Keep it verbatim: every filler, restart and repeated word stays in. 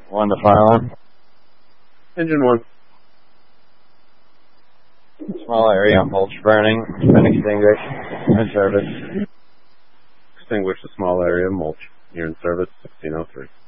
One to fire on. Engine one. Small area, mulch burning, been extinguished, in service. Extinguish the small area, mulch. You're in service, sixteen oh three.